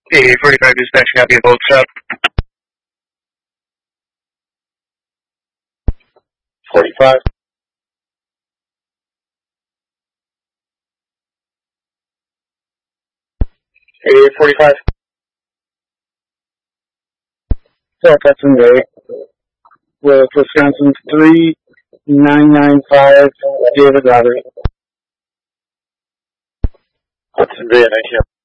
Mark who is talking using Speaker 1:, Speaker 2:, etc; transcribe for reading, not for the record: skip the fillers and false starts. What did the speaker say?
Speaker 1: A45 dispatch, copy of both shop. 45. A45.
Speaker 2: South Hudson Bay with Wisconsin 3995 David Robert.
Speaker 1: Hudson Bay, 19.